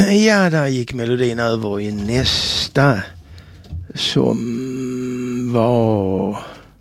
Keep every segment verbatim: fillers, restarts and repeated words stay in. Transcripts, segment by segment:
Ja, där gick melodin över i nästa som var...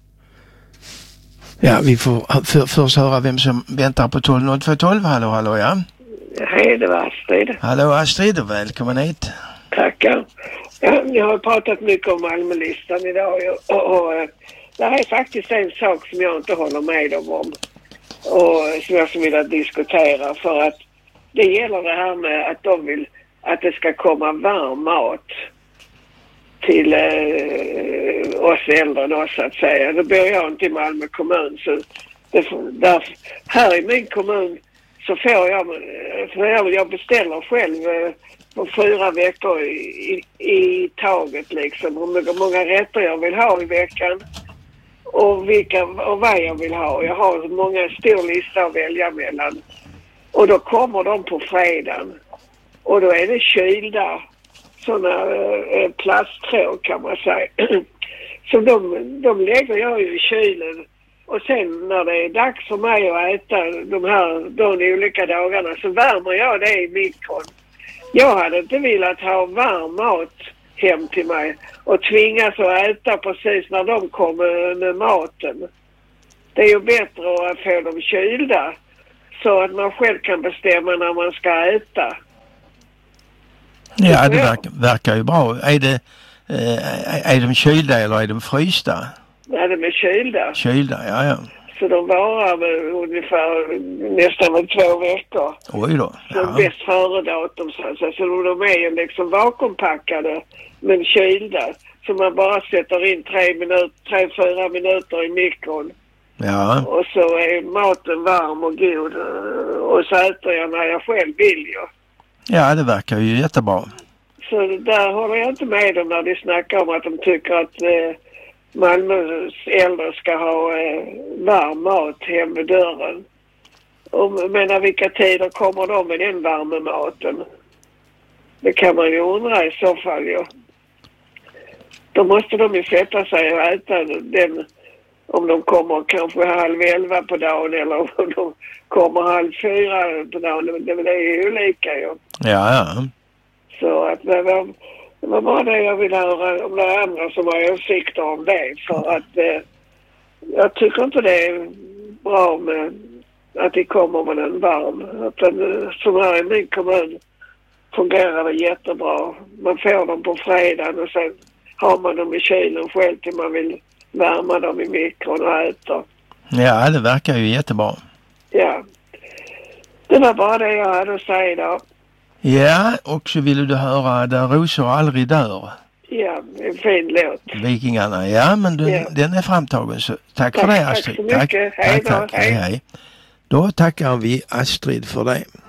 Ja, vi får för, först höra vem som väntar på tolv noll två tolv. Hallå, hallå, ja. Hej, det var Astrid. Hallå Astrid och välkommen hit. Tackar. Ja, jag har pratat mycket om Malmölistan idag och, och, och det här är faktiskt en sak som jag inte håller med dem om och som jag skulle vilja diskutera, för att det gäller det här med att de vill att det ska komma varm mat till eh, oss äldre då, så att säga. Då bor jag inte i Malmö kommun, så det, där, här i min kommun så får jag, för jag beställer själv eh, på fyra veckor i, i, i taget liksom, hur många rätter jag vill ha i veckan och, vilka, och vad jag vill ha. Jag har många stor lista att välja mellan. Och då kommer de på fredagen. Och då är det kylda sådana eh, plasttråd kan man säga. Så de, de lägger jag ju i kylen. Och sen när det är dags för mig att äta de här de olika dagarna så värmer jag det i mikron. Jag hade inte velat ha varm mat hem till mig och tvingas att äta precis när de kommer med maten. Det är ju bättre att få dem kylda så att man själv kan bestämma när man ska äta. Ja, det verkar, verkar ju bra. Är det eh, är de kylda eller är de frysta? Ja, de är kylda. Kylda, ja, ja. Så de varar väl ungefär nästan två veckor. Oj då. Så ja. Bäst före datum så, så, så de är ju liksom vakuumpackade men kylda. Så man bara sätter in tre, minut, tre fyra minuter i mikron. Ja. Och så är maten varm och god. Och så äter jag när jag själv vill ju. Ja, det verkar ju jättebra. Så där håller jag inte med dem när de snackar om att de tycker att eh, Malmös äldre ska ha eh, varm mat hem vid dörren. Och menar vilka tider kommer de med den varma maten? Det kan man ju undra i så fall ju. Då måste de ju sätta sig och äta den om de kommer kanske halv elva på dagen eller om de kommer halv fyra på dagen. Det är ju olika ju. Ja, ja. Så att det var, det var bara det jag vill höra om det andra som har åsikter om det. För att eh, jag tycker inte det är bra med att det kommer med en varm. Att den, som här i min kommun fungerar det jättebra. Man får dem på fredagen och sen har man dem i kylen själv till man vill värma dem i mikron och äta. Ja, det verkar ju jättebra. Ja. Det var bara det jag hade att säga då. Ja, och så ville du höra Där rosor aldrig dör. Ja, en fin låt. Vikingarna, ja, men du, ja. Den är framtagen. Så tack, tack för det, Astrid. Tack så mycket. Tack, hej då. Tack, tack. Hej, hej. Då tackar vi Astrid för det.